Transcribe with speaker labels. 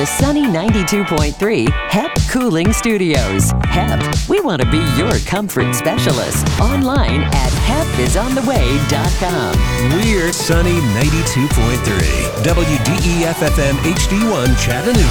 Speaker 1: the sunny 92.3 HEP Cooling Studios. HEP, we want to be your comfort specialist. Online at hepisontheway.com.
Speaker 2: We're sunny 92.3 WDEF FM HD1 Chattanooga.